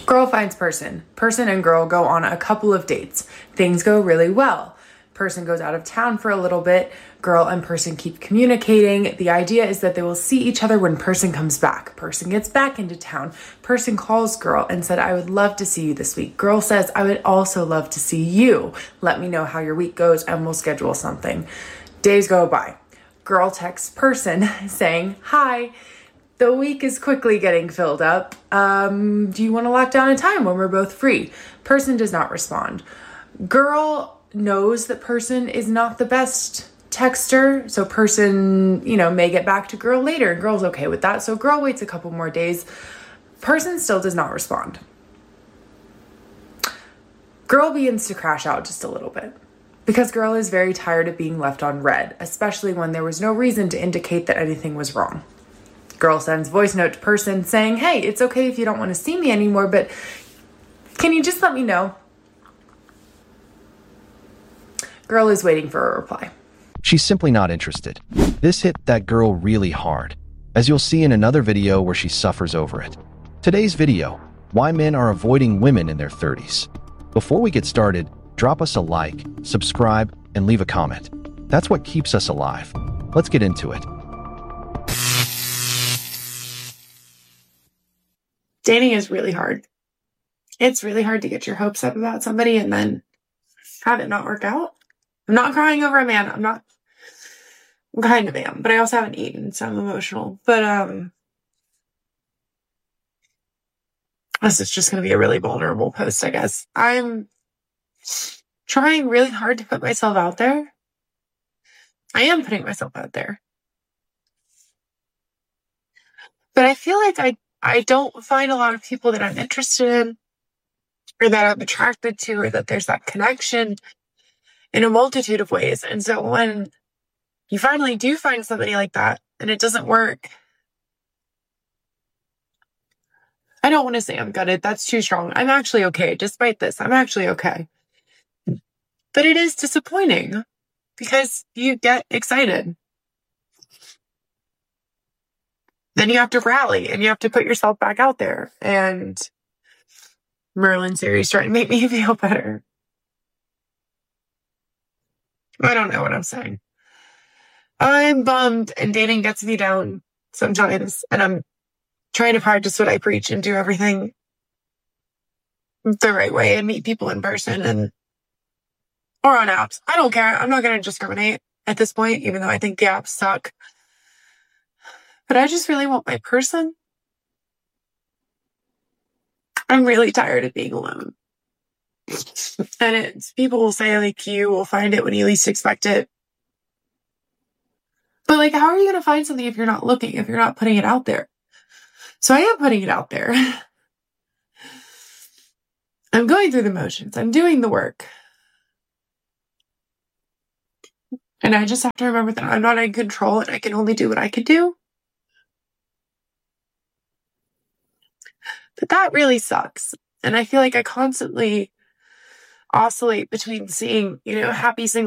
Girl finds person. Person and girl go on a couple of dates. Things go really well. Person goes out of town for a little bit. Girl and person keep communicating. The idea is that they will see each other when person comes back. Person gets back into town. Person calls girl and said, I would love to see you this week. Girl says, I would also love to see you. Let me know how your week goes and we'll schedule something. Days go by. Girl texts person saying, hi. The week is quickly getting filled up. Do you want to lock down a time when we're both free? Person does not respond. Girl knows that person is not the best texter. So person, may get back to girl later and girl's okay with that. So girl waits a couple more days. Person still does not respond. Girl begins to crash out just a little bit because girl is very tired of being left on red, especially when there was no reason to indicate that anything was wrong. Girl sends voice note to person saying, hey, it's okay if you don't want to see me anymore, but can you just let me know? Girl is waiting for a reply. She's simply not interested. This hit that girl really hard, as you'll see in another video where she suffers over it. Today's video, why men are avoiding women in their 30s. Before we get started, drop us a like, subscribe, and leave a comment. That's what keeps us alive. Let's get into it. Dating is really hard. It's really hard to get your hopes up about somebody and then have it not work out. I'm not crying over a man. I'm kind of am, but I also haven't eaten, so I'm emotional. But this is just going to be a really vulnerable post, I guess. I'm trying really hard to put myself out there. I am putting myself out there. But I feel like I don't find a lot of people that I'm interested in or that I'm attracted to or that there's that connection in a multitude of ways. And so when you finally do find somebody like that and it doesn't work, I don't want to say I'm gutted. That's too strong. I'm actually okay. Despite this, I'm actually okay. But it is disappointing because you get excited. Then you have to rally and you have to put yourself back out there. And Merlin series trying to make me feel better. I don't know what I'm saying. I'm bummed and dating gets me down sometimes. And I'm trying to practice what I preach and do everything the right way and meet people in person or on apps. I don't care. I'm not going to discriminate at this point, even though I think the apps suck. But I just really want my person. I'm really tired of being alone. And people will say, like, you will find it when you least expect it. But, like, how are you going to find something if you're not looking, if you're not putting it out there? So I am putting it out there. I'm going through the motions. I'm doing the work. And I just have to remember that I'm not in control and I can only do what I can do. But that really sucks. And I feel like I constantly oscillate between seeing, happy single